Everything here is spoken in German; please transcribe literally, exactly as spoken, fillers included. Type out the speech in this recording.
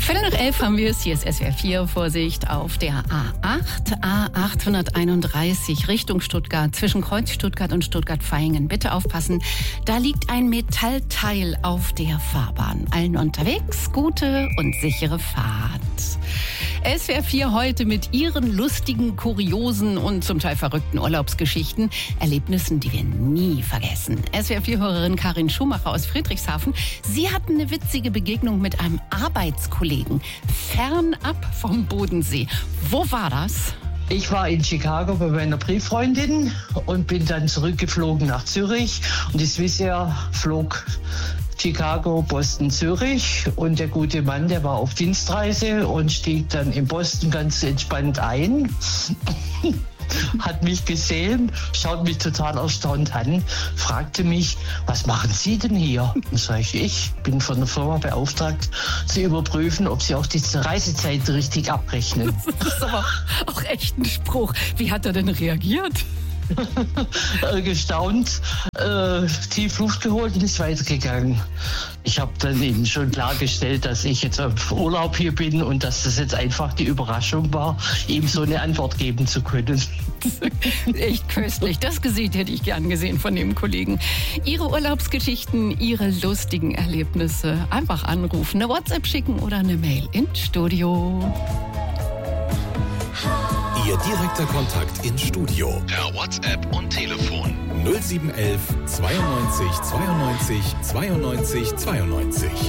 Viertel nach elf haben wir es. Hier ist S W R vier. Vorsicht auf der A acht. A achthunderteinunddreißig Richtung Stuttgart, zwischen Kreuz Stuttgart und Stuttgart-Vaihingen. Bitte aufpassen, da liegt ein Metallteil auf der Fahrbahn. Allen unterwegs, gute und sichere Fahrt. S W R vier heute mit Ihren lustigen, kuriosen und zum Teil verrückten Urlaubsgeschichten, Erlebnissen, die wir nie vergessen. S W R vier-Hörerin Karin Schumacher aus Friedrichshafen, sie hatten eine witzige Begegnung mit einem Arbeitskollegen, fernab vom Bodensee. Wo war das? Ich war in Chicago bei meiner Brieffreundin und bin dann zurückgeflogen nach Zürich. Und das Swissair flog Chicago, Boston, Zürich. Und der gute Mann, der war auf Dienstreise und stieg dann in Boston ganz entspannt ein. Hat mich gesehen, schaut mich total erstaunt an, fragte mich, was machen Sie denn hier? Dann sage ich, ich bin von der Firma beauftragt, zu überprüfen, ob Sie auch die Reisezeit richtig abrechnen. Das ist aber auch echt ein Spruch. Wie hat er denn reagiert? Gestaunt, äh, tief Luft geholt und ist weitergegangen. Ich habe dann eben schon klargestellt, dass ich jetzt auf Urlaub hier bin und dass das jetzt einfach die Überraschung war, ihm so eine Antwort geben zu können. Echt köstlich. Das Gesicht hätte ich gern gesehen von dem Kollegen. Ihre Urlaubsgeschichten, Ihre lustigen Erlebnisse. Einfach anrufen, eine WhatsApp schicken oder eine Mail ins Studio. Ihr direkter Kontakt ins Studio per WhatsApp und Telefon null sieben eins eins zweiundneunzig zweiundneunzig zweiundneunzig zweiundneunzig.